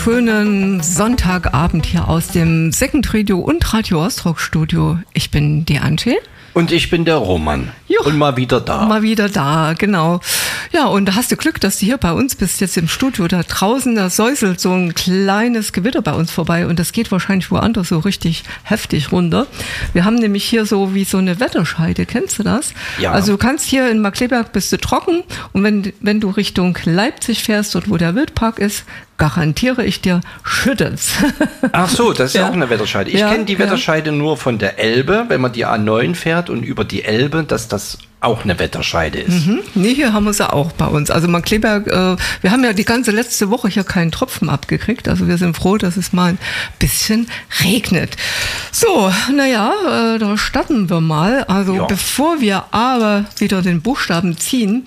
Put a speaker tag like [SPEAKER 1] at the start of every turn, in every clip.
[SPEAKER 1] wunderschönen Sonntagabend hier aus dem Second Radio und Radio Ostrock Studio. Ich bin die Antje.
[SPEAKER 2] Und ich bin der Roman.
[SPEAKER 1] Juch,
[SPEAKER 2] und mal wieder da.
[SPEAKER 1] Mal wieder da, genau. Ja, und da hast du Glück, dass du hier bei uns bist, jetzt im Studio. Da draußen, da säuselt so ein kleines Gewitter bei uns vorbei und das geht wahrscheinlich woanders so richtig heftig runter. Wir haben nämlich hier so wie so eine Wetterscheide, kennst du das?
[SPEAKER 2] Ja.
[SPEAKER 1] Also du kannst hier in Markkleeberg bist du trocken und wenn du Richtung Leipzig fährst, dort wo der Wildpark ist, garantiere ich dir, schüttelt's.
[SPEAKER 2] Ach so, das ist ja auch eine Wetterscheide. Ich kenne die Wetterscheide nur von der Elbe, wenn man die A9 fährt und über die Elbe, dass das auch eine Wetterscheide ist.
[SPEAKER 1] Nee, hier haben wir sie auch bei uns. Also Markkleeberg, wir haben ja die ganze letzte Woche hier keinen Tropfen abgekriegt. Also wir sind froh, dass es mal ein bisschen regnet. So, naja, da starten wir mal. Also bevor wir aber wieder den Buchstaben ziehen,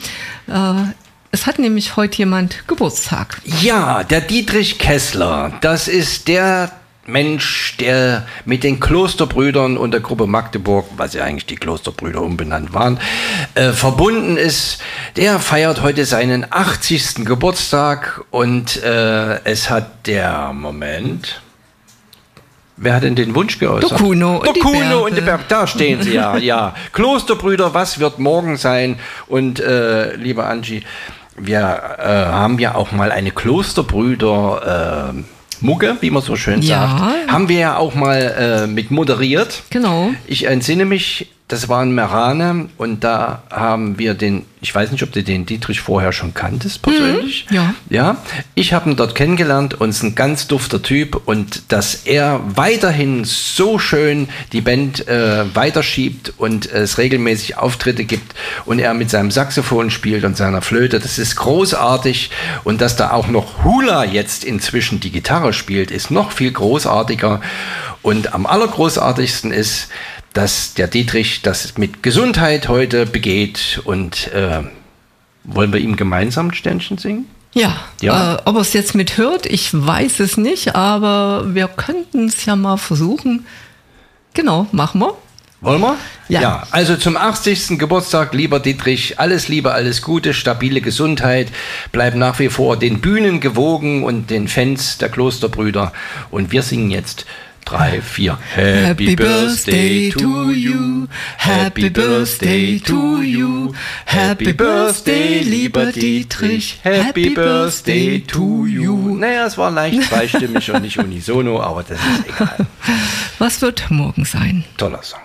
[SPEAKER 1] es hat nämlich heute jemand Geburtstag.
[SPEAKER 2] Ja, der Dietrich Kessler. Das ist der Mensch, der mit den Klosterbrüdern und der Gruppe Magdeburg, was ja eigentlich die Klosterbrüder umbenannt waren, verbunden ist. Der feiert heute seinen 80. Geburtstag und es hat der Moment... Wer hat denn den Wunsch geäußert?
[SPEAKER 1] Der Kuno
[SPEAKER 2] und die Berg. Da stehen sie ja. Klosterbrüder, was wird morgen sein? Und liebe Angie, wir haben ja auch mal eine Klosterbrüder Mucke, wie man so schön sagt. Haben wir ja auch mal mit moderiert.
[SPEAKER 1] Genau.
[SPEAKER 2] Ich entsinne mich, das war in Merane und da haben wir ich weiß nicht, ob du den Dietrich vorher schon kanntest, persönlich. Ja. Ich habe ihn dort kennengelernt und ist ein ganz dufter Typ und dass er weiterhin so schön die Band weiterschiebt und es regelmäßig Auftritte gibt und er mit seinem Saxophon spielt und seiner Flöte, das ist großartig und dass da auch noch Hula jetzt inzwischen die Gitarre spielt, ist noch viel großartiger und am allergroßartigsten ist, dass der Dietrich das mit Gesundheit heute begeht und wollen wir ihm gemeinsam ein Ständchen singen?
[SPEAKER 1] Ja. Ob er es jetzt mithört, ich weiß es nicht, aber wir könnten es ja mal versuchen. Genau, machen wir.
[SPEAKER 2] Wollen wir?
[SPEAKER 1] Ja.
[SPEAKER 2] Also zum 80. Geburtstag, lieber Dietrich, alles Liebe, alles Gute, stabile Gesundheit, bleib nach wie vor den Bühnen gewogen und den Fans der Klosterbrüder und wir singen jetzt 3, 4.
[SPEAKER 1] Happy Birthday to you, Happy Birthday to you, Happy Birthday, lieber Dietrich, Happy Birthday to you.
[SPEAKER 2] Naja, es war leicht zweistimmig und nicht unisono, aber das ist egal.
[SPEAKER 1] Was wird morgen sein?
[SPEAKER 2] Toller Song.